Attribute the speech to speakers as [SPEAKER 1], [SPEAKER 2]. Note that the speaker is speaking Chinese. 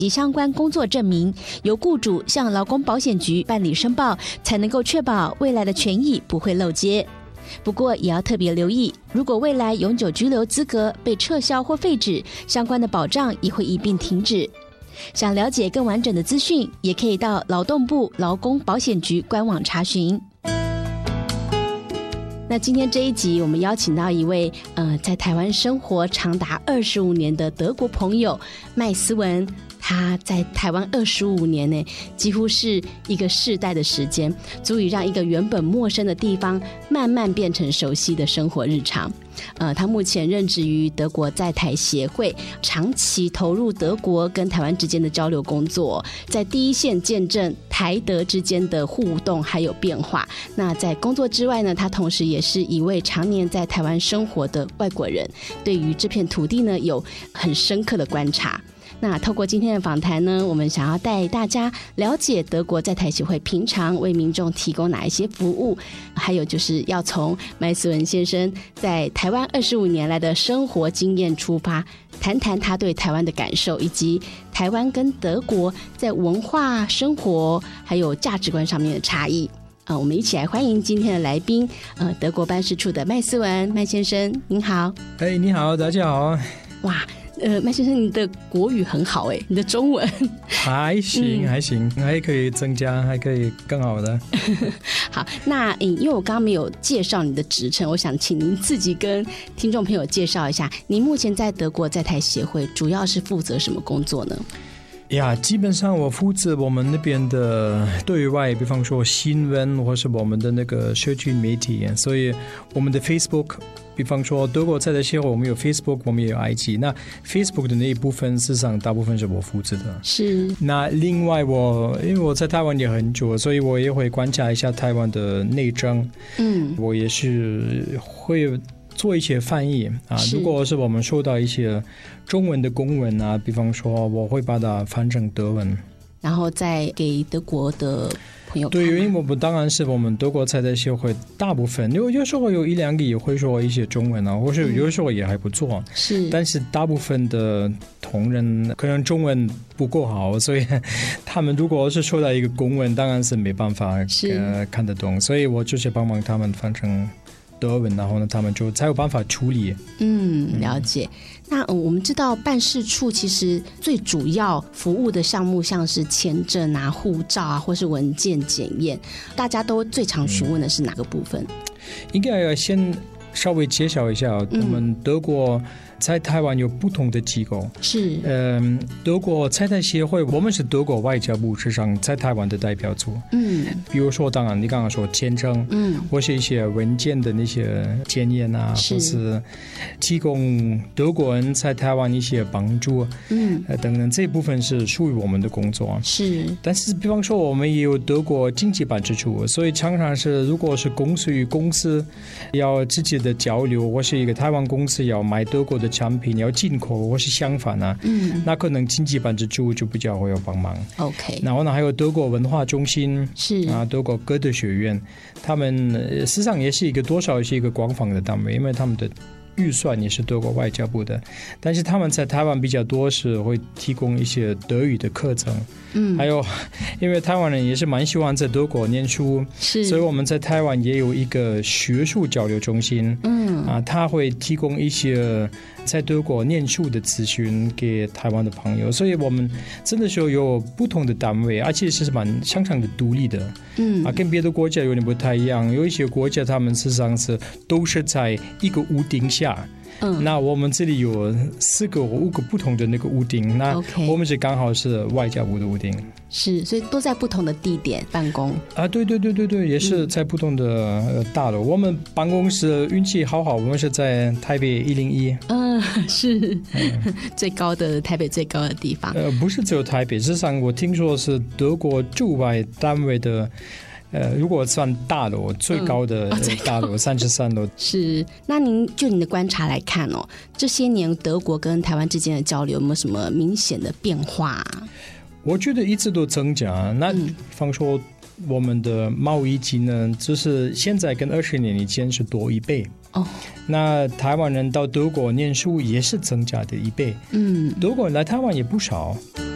[SPEAKER 1] 及相关工作证明，由雇主向劳工保险局办理申报，才能够确保未来的权益不会漏接。不过也要特别留意，如果未来永久居留资格被撤销或废止，相关的保障也会一并停止。想了解更完整的资讯，也可以到劳动部劳工保险局官网查询。那今天这一集我们邀请到一位在台湾生活长达25年的德国朋友麦斯文，他在台湾25年呢，几乎是一个世代的时间，足以让一个原本陌生的地方慢慢变成熟悉的生活日常。他目前任职于德国在台协会，长期投入德国跟台湾之间的交流工作，在第一线见证台德之间的互动还有变化。那在工作之外呢，他同时也是一位常年在台湾生活的外国人，对于这片土地呢有很深刻的观察。那透过今天的访谈呢，我们想要带大家了解德国在台协会平常为民众提供哪一些服务，还有就是要从麦斯文先生在台湾25年来的生活经验出发，谈谈他对台湾的感受，以及台湾跟德国在文化、生活还有价值观上面的差异。我们一起来欢迎今天的来宾，德国办事处的麦斯文麦先生，您好。
[SPEAKER 2] 你好，大家好。
[SPEAKER 1] 哇，麦先生，你的国语很好你的中文
[SPEAKER 2] 还行还行，还可以增加，还可以更好的。
[SPEAKER 1] 好，那因为我刚刚没有介绍你的职称，我想请您自己跟听众朋友介绍一下，您目前在德国在台协会主要是负责什么工作呢？
[SPEAKER 2] 基本上我负责我们那边的对外，比方说新闻或是我们的那个社区媒体，所以我们的 Facebook， 比方说德国在台协会我们有 Facebook， 我们也有 IG， 那 Facebook 的那一部分事实上大部分是我负责的。
[SPEAKER 1] 是。那
[SPEAKER 2] 另外因为我在台湾也很久，所以我也会观察一下台湾的内政，我也是会做一些翻译如果是我们收到一些中文的公文比方说我会把它翻成德文，
[SPEAKER 1] 然后再给德国的朋友看。
[SPEAKER 2] 对，因为我们当然是我们德国在台协会大部分，有时候有一两个也会说一些中文或是有时候也还不错，
[SPEAKER 1] 是。
[SPEAKER 2] 但是大部分的同仁可能中文不够好，所以他们如果是收到一个公文，当然是没办法看得懂，所以我就是帮忙他们翻成德文，然后呢，他们就才有办法处理。
[SPEAKER 1] 了解。那我们知道办事处其实最主要服务的项目，像是签证护照或是文件检验，大家都最常询问的是哪个部分？
[SPEAKER 2] 应该要先稍微介绍一下，我们德国在台湾有不同的机构，
[SPEAKER 1] 是
[SPEAKER 2] 德国在台协会，我们是德国外交部实际上在台湾的代表处，比如说当然你刚刚说签证，或是一些文件的那些检验或是提供德国人在台湾一些帮助，等等，这部分是属于我们的工作，
[SPEAKER 1] 是。
[SPEAKER 2] 但是比方说我们也有德国经济办事处，所以常常是如果是公司与公司要直接的交流，或是一个台湾公司要买德国的产品要进口或是相反那可能经济办事处就比较会有帮忙。
[SPEAKER 1] OK，
[SPEAKER 2] 然后呢还有德国文化中心，
[SPEAKER 1] 是
[SPEAKER 2] 德国歌德学院，他们事实上也是一个多少是一个广泛的单位，因为他们的预算也是德国外交部的，但是他们在台湾比较多是会提供一些德语的课程，还有因为台湾人也是蛮喜欢在德国念书，所以我们在台湾也有一个学术交流中心，他会提供一些在德国念书的咨询给台湾的朋友，所以我们真的是有不同的单位，而且是蛮相当的独立的，跟别的国家有点不太一样，有一些国家他们事实上是都是在一个屋顶下，那我们这里有4个或5个不同的那个屋顶，那我们是刚好是外交部的屋顶，
[SPEAKER 1] 是，所以都在不同的地点办公
[SPEAKER 2] 对，也是在不同的大楼。我们办公室运气好，我们是在台北101，
[SPEAKER 1] 是最高的台北最高的地方。
[SPEAKER 2] 不是只有台北，事实上我听说是德国驻外单位的。如果算大楼最高的大楼33楼。
[SPEAKER 1] 是。那就你的观察来看这些年德国跟台湾之间的交流有没有什么明显的变化？
[SPEAKER 2] 我觉得一直都增加。那比方说我们的贸易金呢，就是现在跟20年以前是多1倍。那台湾人到德国念书也是增加的1倍。德国人来台湾也不少。